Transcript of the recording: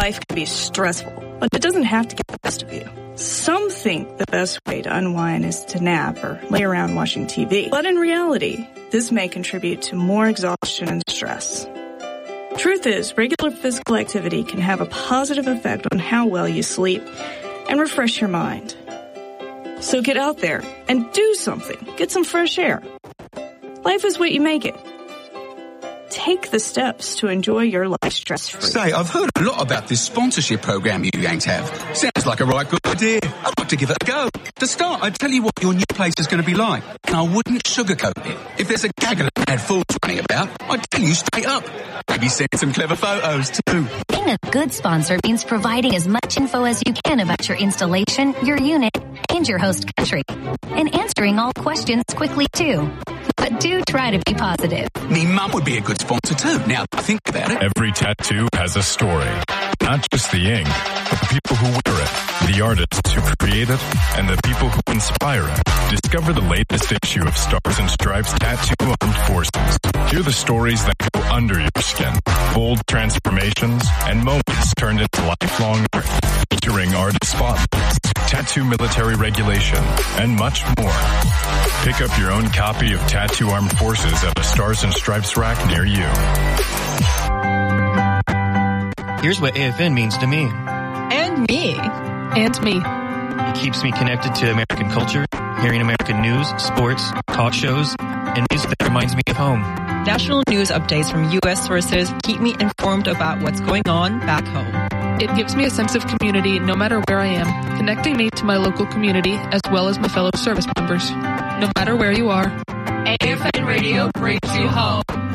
Life can be stressful, but it doesn't have to get the best of you. Some think the best way to unwind is to nap or lay around watching TV. But in reality, this may contribute to more exhaustion and stress. Truth is, regular physical activity can have a positive effect on how well you sleep and refresh your mind. So get out there and do something. Get some fresh air. Life is what you make it. Take the steps to enjoy your life stress-free. Say, I've heard a lot about this sponsorship program you Yanks have. Sounds like a right good idea. I'd like to give it a go. To start, I'd tell you what your new place is going to be like, and I wouldn't sugarcoat it. If there's a gaggle of mad fools running about, I'd tell you straight up. Maybe send some clever photos, too. Being a good sponsor means providing as much info as you can about your installation, your unit, and your host country. And answering all questions quickly, too. But do try to be positive. Me mum would be a good sponsor, too, now that I think about it. Every tattoo has a story. Not just the ink, but the people who wear it, the artists who create it, and the people who inspire it. Discover the latest issue of Stars and Stripes Tattoo Armed Forces. Hear the stories that go under your skin. Bold transformations and moments turned into lifelong art. Featuring artist spotlights, tattoo military regulation, and much more. Pick up your own copy of Tattoo Armed Forces at a Stars and Stripes rack near you. Here's what AFN means to me. And me. And me. It keeps me connected to American culture, hearing American news, sports, talk shows, and music that reminds me of home. National news updates from U.S. sources keep me informed about what's going on back home. It gives me a sense of community no matter where I am, connecting me to my local community as well as my fellow service members. No matter where you are, AFN Radio brings you home.